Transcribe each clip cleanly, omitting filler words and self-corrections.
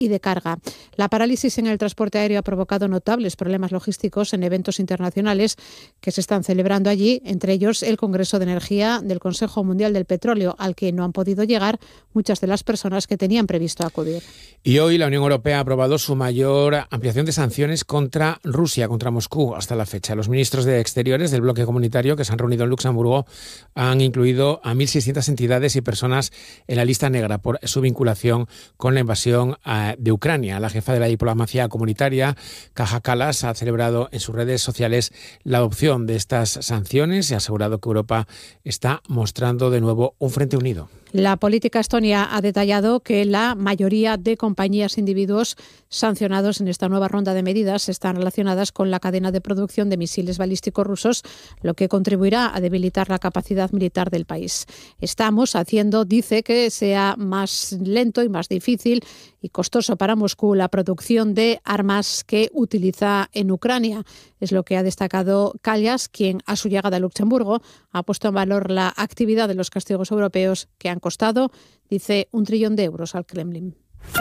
y de carga. La parálisis en el transporte aéreo ha provocado notables problemas logísticos en eventos internacionales que se están celebrando allí, entre ellos el Congreso de Energía del Consejo Mundial del Petróleo, al que no han podido llegar muchas de las personas que tenían previsto acudir. Y hoy la Unión Europea ha aprobado su mayor ampliación de sanciones contra Rusia, contra Moscú, hasta la fecha. Los ministros de Exteriores del bloque comunitario que se han reunido en Luxemburgo han incluido a 1.600 entidades y personas en la lista negra por su vinculación con la invasión de Ucrania. La jefa de la diplomacia comunitaria, Kaja Kallas, ha celebrado en sus redes sociales la adopción de estas sanciones y ha asegurado que Europa está mostrando de nuevo un frente unido. La política estonia ha detallado que la mayoría de compañías e individuos sancionados en esta nueva ronda de medidas están relacionadas con la cadena de producción de misiles balísticos rusos, lo que contribuirá a debilitar la capacidad militar del país. Estamos haciendo, dice, que sea más lento y más difícil y costoso para Moscú la producción de armas que utiliza en Ucrania. Es lo que ha destacado Kallas, quien a su llegada a Luxemburgo ha puesto en valor la actividad de los castigos europeos que han costado, dice, 1 trillón de euros al Kremlin.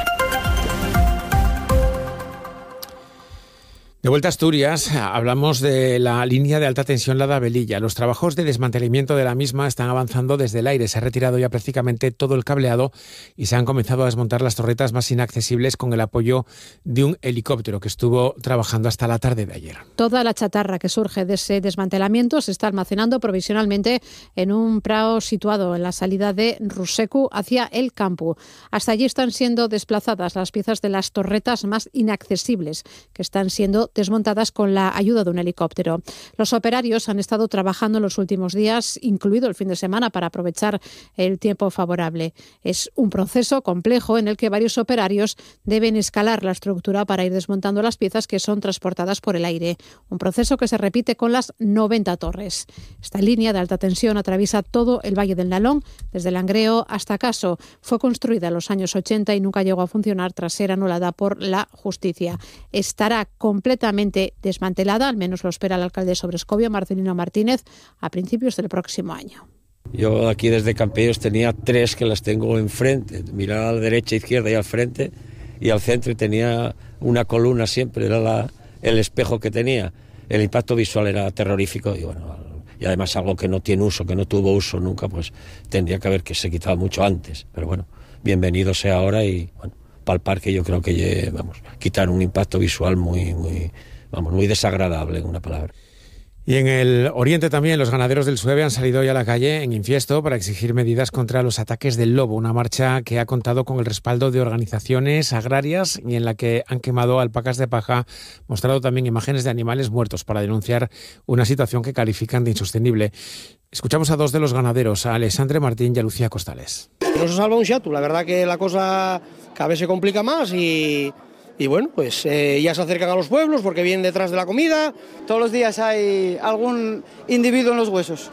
De vuelta a Asturias, hablamos de la línea de alta tensión Lada-Velilla. Los trabajos de desmantelamiento de la misma están avanzando desde el aire. Se ha retirado ya prácticamente todo el cableado y se han comenzado a desmontar las torretas más inaccesibles con el apoyo de un helicóptero que estuvo trabajando hasta la tarde de ayer. Toda la chatarra que surge de ese desmantelamiento se está almacenando provisionalmente en un prado situado en la salida de Ruseku hacia el campo. Hasta allí están siendo desplazadas las piezas de las torretas más inaccesibles, que están siendo desmontadas con la ayuda de un helicóptero. Los operarios han estado trabajando en los últimos días, incluido el fin de semana, para aprovechar el tiempo favorable. Es un proceso complejo en el que varios operarios deben escalar la estructura para ir desmontando las piezas que son transportadas por el aire. Un proceso que se repite con las 90 torres. Esta línea de alta tensión atraviesa todo el Valle del Nalón, desde Langreo hasta Caso. Fue construida en los años 80 y nunca llegó a funcionar tras ser anulada por la justicia. Estará completamente desmantelada, al menos lo espera el alcalde de Sobrescobio, Marcelino Martínez, a principios del próximo año. Yo aquí desde Campellos tenía 3 que las tengo enfrente, mirar a la derecha, izquierda y al frente, y al centro tenía una columna siempre, era el espejo que tenía. El impacto visual era terrorífico y bueno, y además algo que no tiene uso, que no tuvo uso nunca, pues tendría que haberse quitado mucho antes. Pero bueno, bienvenido sea ahora y bueno, para el parque yo creo que quitar un impacto visual muy desagradable, en una palabra. Y en el oriente también los ganaderos del Sueve han salido hoy a la calle en Infiesto para exigir medidas contra los ataques del lobo, una marcha que ha contado con el respaldo de organizaciones agrarias y en la que han quemado alpacas de paja, mostrado también imágenes de animales muertos para denunciar una situación que califican de insostenible. Escuchamos a 2 de los ganaderos, a Alessandre Martín y a Lucía Costales. No se salva un xatu, la verdad que la cosa cada vez se complica más y bueno, pues ya se acercan a los pueblos porque vienen detrás de la comida. Todos los días hay algún individuo en los huesos.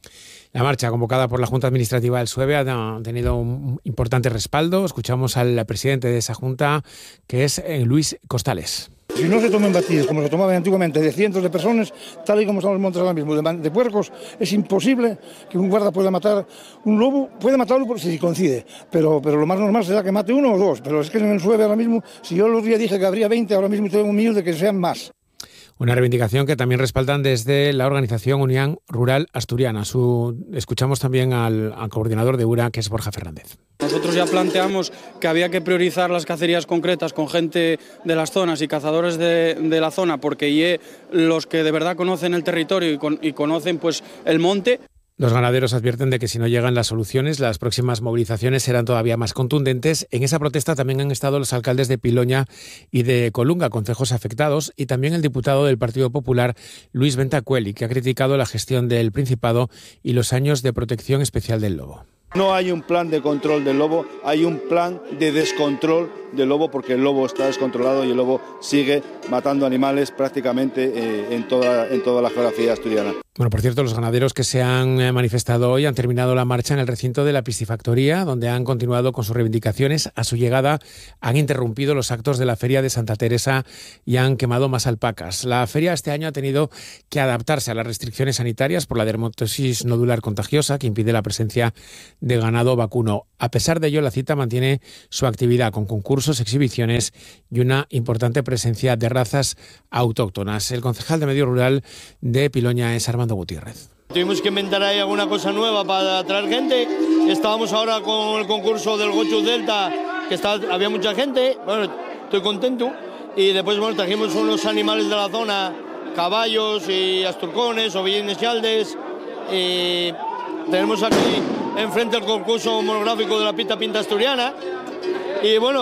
La marcha convocada por la Junta Administrativa del Sueve ha tenido un importante respaldo. Escuchamos al presidente de esa Junta, que es Luis Costales. Si no se toman batidos como se tomaban antiguamente de cientos de personas, tal y como están los montes ahora mismo, de puercos, es imposible que un guarda pueda matar un lobo. Puede matarlo si coincide, pero lo más normal será que mate 1 o 2. Pero es que en el Sueve ahora mismo, si yo los días dije que habría 20, ahora mismo tengo un miedo de que sean más. Una reivindicación que también respaldan desde la organización Unión Rural Asturiana. Escuchamos también al coordinador de URA, que es Borja Fernández. Nosotros ya planteamos que había que priorizar las cacerías concretas con gente de las zonas y cazadores de la zona, porque los que de verdad conocen el territorio y conocen pues el monte. Los ganaderos advierten de que si no llegan las soluciones, las próximas movilizaciones serán todavía más contundentes. En esa protesta también han estado los alcaldes de Piloña y de Colunga, concejos afectados, y también el diputado del Partido Popular, Luis Ventacueli, que ha criticado la gestión del Principado y los años de protección especial del lobo. No hay un plan de control del lobo, hay un plan de descontrol del lobo, porque el lobo está descontrolado y el lobo sigue matando animales prácticamente en toda la geografía asturiana. Bueno, por cierto, los ganaderos que se han manifestado hoy han terminado la marcha en el recinto de la piscifactoría, donde han continuado con sus reivindicaciones. A su llegada han interrumpido los actos de la Feria de Santa Teresa y han quemado más alpacas. La feria este año ha tenido que adaptarse a las restricciones sanitarias por la dermatosis nodular contagiosa, que impide la presencia de ganado vacuno. A pesar de ello, la cita mantiene su actividad con concursos, exhibiciones y una importante presencia de razas autóctonas. El concejal de Medio Rural de Piloña es Armando Gutiérrez. Tuvimos que inventar ahí alguna cosa nueva para atraer gente. Estábamos ahora con el concurso del Gochus Delta, que había mucha gente. Bueno, estoy contento. Y después, bueno, trajimos unos animales de la zona, caballos y asturcones, ovillines y aldes. Y tenemos aquí enfrente el concurso monográfico de la pita pinta asturiana. Y bueno,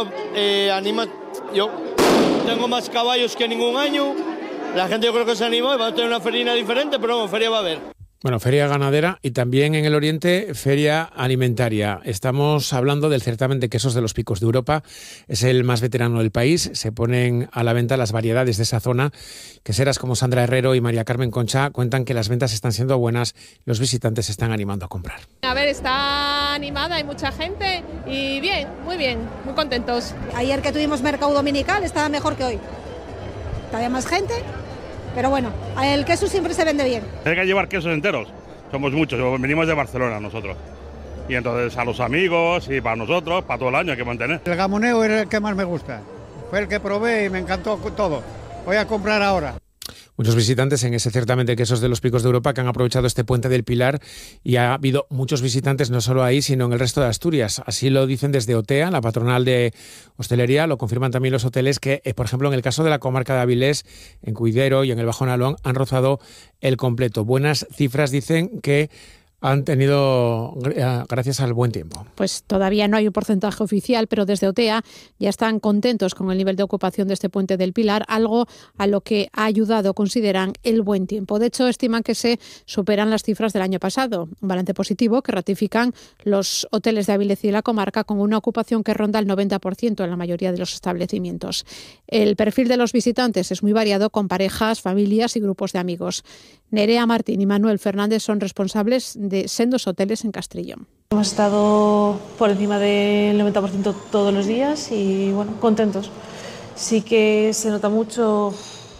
yo tengo más caballos que ningún año. La gente yo creo que se animó y va a tener una ferina diferente, pero bueno, feria va a haber. Bueno, feria ganadera y también en el oriente feria alimentaria. Estamos hablando del certamen de quesos de los Picos de Europa. Es el más veterano del país. Se ponen a la venta las variedades de esa zona. Queseras como Sandra Herrero y María Carmen Concha cuentan que las ventas están siendo buenas. Los visitantes se están animando a comprar. A ver, está animada, hay mucha gente y bien, muy contentos. Ayer que tuvimos mercado dominical estaba mejor que hoy. Había más gente. Pero bueno, el queso siempre se vende bien. Hay que llevar quesos enteros, somos muchos, venimos de Barcelona nosotros. Y entonces a los amigos y para nosotros, para todo el año hay que mantener. El gamoneo es el que más me gusta, fue el que probé y me encantó todo. Voy a comprar ahora. Muchos visitantes en ese certamen de quesos de los Picos de Europa que han aprovechado este puente del Pilar y ha habido muchos visitantes no solo ahí sino en el resto de Asturias. Así lo dicen desde OTEA, la patronal de hostelería, lo confirman también los hoteles que, por ejemplo, en el caso de la comarca de Avilés, en Cuidero y en el Bajo Nalón han rozado el completo. Buenas cifras dicen que han tenido gracias al buen tiempo. Pues todavía no hay un porcentaje oficial, pero desde OTEA ya están contentos con el nivel de ocupación de este puente del Pilar, algo a lo que ha ayudado, consideran, el buen tiempo. De hecho, estiman que se superan las cifras del año pasado, un balance positivo que ratifican los hoteles de Avilés y la comarca con una ocupación que ronda el 90% en la mayoría de los establecimientos. El perfil de los visitantes es muy variado, con parejas, familias y grupos de amigos. Nerea Martín y Manuel Fernández son responsables de sendos hoteles en Castrillón. Hemos estado por encima del 90% todos los días y bueno, contentos. Sí que se nota mucho,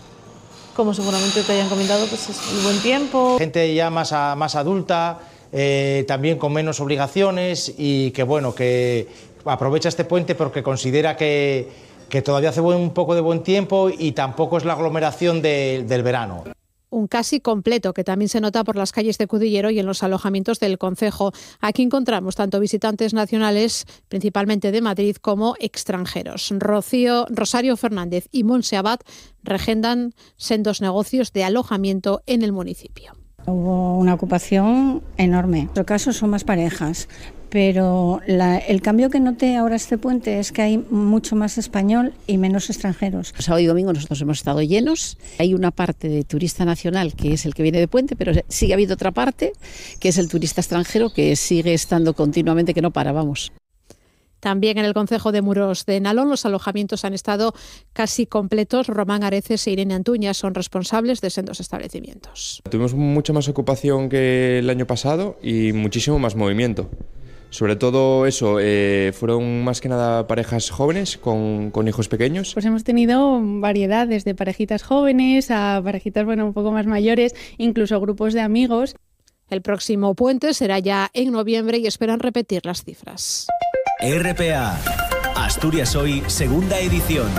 como seguramente te hayan comentado, pues es el buen tiempo. Gente ya más adulta, también con menos obligaciones y que bueno, que aprovecha este puente porque considera que todavía hace un poco de buen tiempo y tampoco es la aglomeración del verano. Un casi completo que también se nota por las calles de Cudillero y en los alojamientos del concejo. Aquí encontramos tanto visitantes nacionales, principalmente de Madrid, como extranjeros. Rosario Fernández y Montse Abad regendan sendos negocios de alojamiento en el municipio. Hubo una ocupación enorme. En nuestro caso son más parejas, pero el cambio que noté ahora este puente es que hay mucho más español y menos extranjeros. Sábado y domingo nosotros hemos estado llenos. Hay una parte de turista nacional que es el que viene de puente, pero sigue habiendo otra parte que es el turista extranjero que sigue estando continuamente, que no para, vamos. También en el concejo de Muros de Nalón los alojamientos han estado casi completos. Román Areces e Irene Antuña son responsables de sendos establecimientos. Tuvimos mucha más ocupación que el año pasado y muchísimo más movimiento. Sobre todo eso, fueron más que nada parejas jóvenes con hijos pequeños. Pues hemos tenido variedad, desde parejitas jóvenes a parejitas un poco más mayores, incluso grupos de amigos. El próximo puente será ya en noviembre y esperan repetir las cifras. RPA, Asturias Hoy, segunda edición.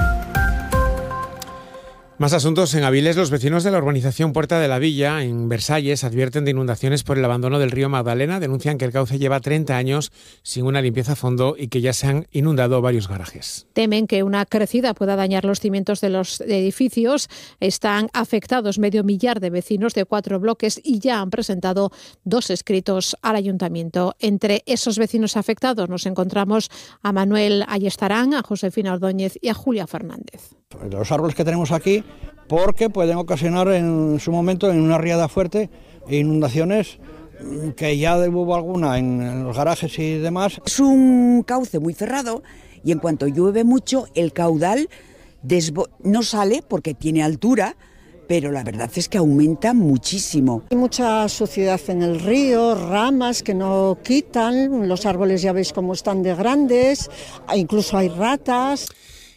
Más asuntos. En Avilés, los vecinos de la urbanización Puerta de la Villa, en Versalles, advierten de inundaciones por el abandono del río Magdalena. Denuncian que el cauce lleva 30 años sin una limpieza a fondo y que ya se han inundado varios garajes. Temen que una crecida pueda dañar los cimientos de los edificios. Están afectados 500.000 de vecinos de 4 bloques y ya han presentado 2 escritos al ayuntamiento. Entre esos vecinos afectados nos encontramos a Manuel Ayestarán, a Josefina Ordóñez y a Julia Fernández. Los árboles que tenemos aquí, porque pueden ocasionar en su momento, en una riada fuerte, inundaciones, que ya hubo alguna en los garajes y demás. Es un cauce muy cerrado y en cuanto llueve mucho el caudal no sale porque tiene altura, pero la verdad es que aumenta muchísimo. Hay mucha suciedad en el río, ramas que no quitan, los árboles ya veis cómo están de grandes, incluso hay ratas.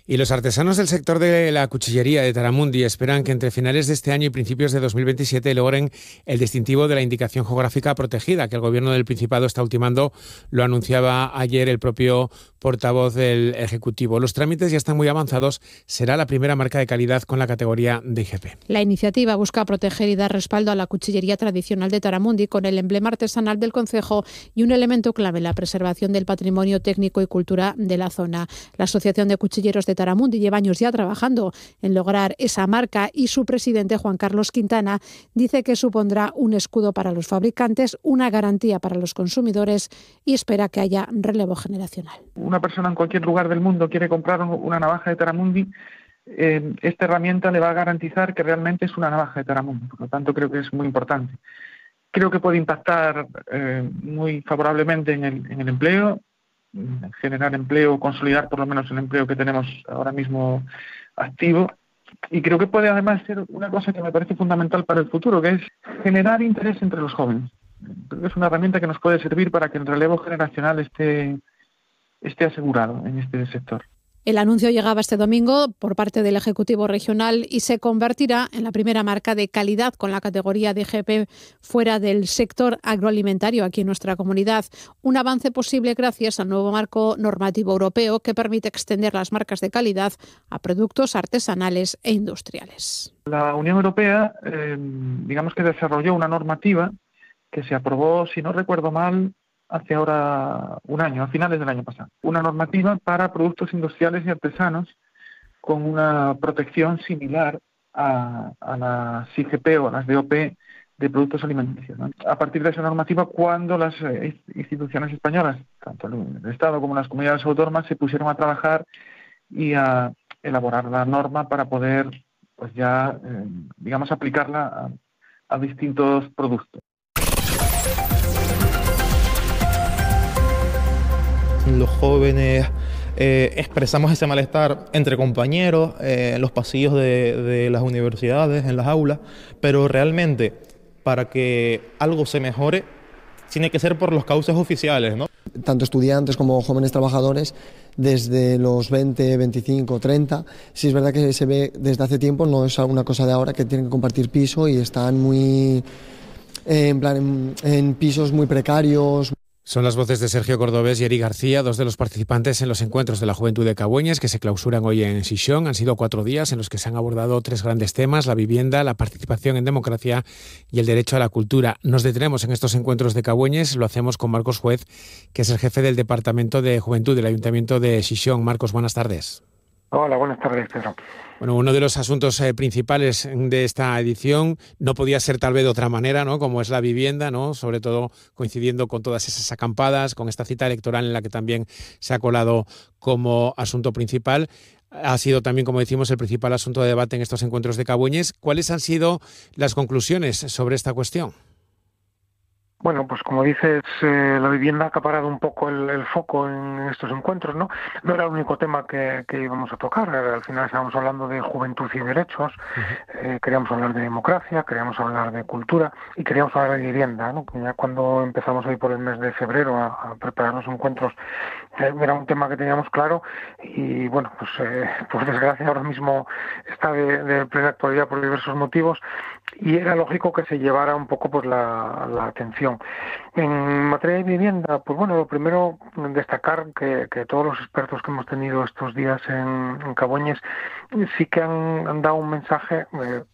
Y los artesanos del sector de la cuchillería de Taramundi esperan que entre finales de este año y principios de 2027 logren el distintivo de la indicación geográfica protegida que el Gobierno del Principado está ultimando. Lo anunciaba ayer el propio portavoz del Ejecutivo. Los trámites ya están muy avanzados. Será la primera marca de calidad con la categoría de IGP. La iniciativa busca proteger y dar respaldo a la cuchillería tradicional de Taramundi con el emblema artesanal del concejo y un elemento clave en la preservación del patrimonio técnico y cultura de la zona. La Asociación de Cuchilleros de Taramundi lleva años ya trabajando en lograr esa marca y su presidente, Juan Carlos Quintana, dice que supondrá un escudo para los fabricantes, una garantía para los consumidores y espera que haya relevo generacional. Una persona en cualquier lugar del mundo quiere comprar una navaja de Taramundi, esta herramienta le va a garantizar que realmente es una navaja de Taramundi. Por lo tanto, creo que es muy importante. Creo que puede impactar muy favorablemente en el empleo, generar empleo, consolidar por lo menos el empleo que tenemos ahora mismo activo. Y creo que puede además ser una cosa que me parece fundamental para el futuro, que es generar interés entre los jóvenes. Creo que es una herramienta que nos puede servir para que el relevo generacional esté asegurado en este sector. El anuncio llegaba este domingo por parte del Ejecutivo Regional y se convertirá en la primera marca de calidad con la categoría de IGP fuera del sector agroalimentario aquí en nuestra comunidad. Un avance posible gracias al nuevo marco normativo europeo que permite extender las marcas de calidad a productos artesanales e industriales. La Unión Europea, digamos que desarrolló una normativa que se aprobó, si no recuerdo mal, hace ahora un año, a finales del año pasado. Una normativa para productos industriales y artesanos con una protección similar a las IGP o a las DOP de productos alimenticios, ¿no? A partir de esa normativa, cuando las instituciones españolas, tanto el Estado como las comunidades autónomas, se pusieron a trabajar y a elaborar la norma para poder, pues ya, digamos, aplicarla a distintos productos. Los jóvenes expresamos ese malestar entre compañeros, en los pasillos de las universidades, en las aulas, pero realmente para que algo se mejore tiene que ser por los cauces oficiales, ¿no? Tanto estudiantes como jóvenes trabajadores, desde los 20, 25, 30, sí es verdad que se ve desde hace tiempo, no es una cosa de ahora, que tienen que compartir piso y están muy, en pisos muy precarios. Son las voces de Sergio Cordobés y Eric García, dos de los participantes en los encuentros de la Juventud de Cabueñes que se clausuran hoy en Xixón. Han sido 4 días en los que se han abordado 3 grandes temas: la vivienda, la participación en democracia y el derecho a la cultura. Nos detenemos en estos encuentros de Cabueñes, lo hacemos con Marcos Juez, que es el jefe del Departamento de Juventud del Ayuntamiento de Xixón. Marcos, buenas tardes. Hola, buenas tardes, Pedro. Bueno, uno de los asuntos principales de esta edición no podía ser tal vez de otra manera, ¿no? Como es la vivienda, ¿no? Sobre todo coincidiendo con todas esas acampadas, con esta cita electoral en la que también se ha colado como asunto principal. Ha sido también, como decimos, el principal asunto de debate en estos encuentros de Cabueñes. ¿Cuáles han sido las conclusiones sobre esta cuestión? Bueno, pues como dices, la vivienda ha acaparado un poco el foco en estos encuentros, ¿no? No era el único tema que íbamos a tocar. Al final estábamos hablando de juventud y derechos, queríamos hablar de democracia, queríamos hablar de cultura y queríamos hablar de vivienda, ¿no? Ya cuando empezamos hoy por el mes de febrero a preparar los encuentros, era un tema que teníamos claro y, bueno, pues por desgracia ahora mismo está de plena actualidad por diversos motivos y era lógico que se llevara un poco pues la atención. En materia de vivienda, pues bueno, lo primero destacar que todos los expertos que hemos tenido estos días en Cabueñes sí que han dado un mensaje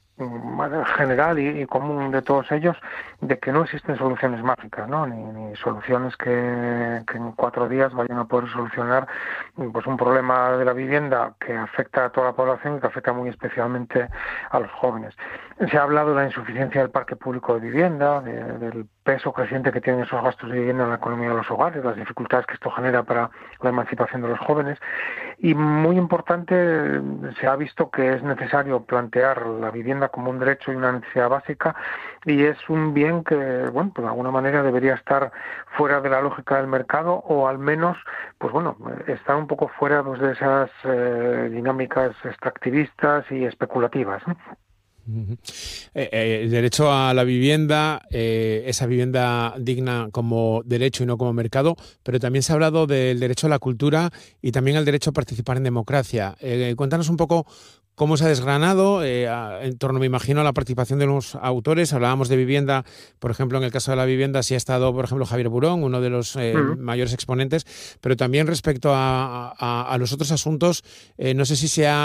general y común de todos ellos de que no existen soluciones mágicas, ¿no? Ni soluciones que en 4 días vayan a poder solucionar pues un problema de la vivienda que afecta a toda la población y que afecta muy especialmente a los jóvenes. Se ha hablado de la insuficiencia del parque público de vivienda, del peso creciente que tienen esos gastos de vivienda en la economía de los hogares, las dificultades que esto genera para la emancipación de los jóvenes y, muy importante, se ha visto que es necesario plantear la vivienda como un derecho y una necesidad básica y es un bien que, bueno, pues de alguna manera debería estar fuera de la lógica del mercado o al menos, pues bueno, estar un poco fuera pues, de esas dinámicas extractivistas y especulativas, ¿no? El derecho a la vivienda, esa vivienda digna como derecho y no como mercado, pero también se ha hablado del derecho a la cultura y también al derecho a participar en democracia. Cuéntanos un poco cómo se ha desgranado en torno, me imagino, a la participación de los autores. Hablábamos de vivienda, por ejemplo, en el caso de la vivienda sí ha estado, por ejemplo, Javier Burón, uno de los mayores exponentes, pero también respecto a los otros asuntos, no sé si se ha